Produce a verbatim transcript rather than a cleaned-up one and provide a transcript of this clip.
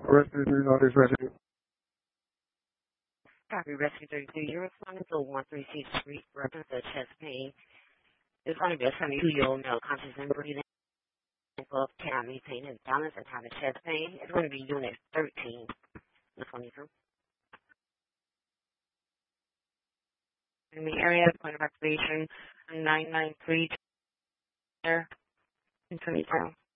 Arrested New Notice resident. Copy, Rescue thirty-two. You're responding to one thirty-six Street, reference to chest pain. It's going to be a seventy-two-year-old male conscious and breathing, above cannot maintain his balance and having chest pain. It's going to be unit thirteen, twenty-two. In the area, point of activation nine nine three, twenty-two.